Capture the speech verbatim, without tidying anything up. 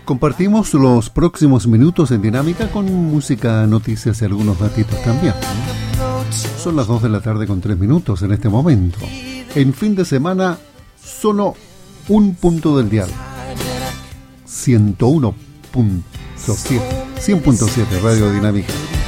Compartimos los próximos minutos en Dinámica con música, noticias y algunos datitos también. Son las dos de la tarde con tres minutos en este momento. En fin de semana, solo un punto del dial. ciento uno punto siete, cien punto siete Radio Dinámica.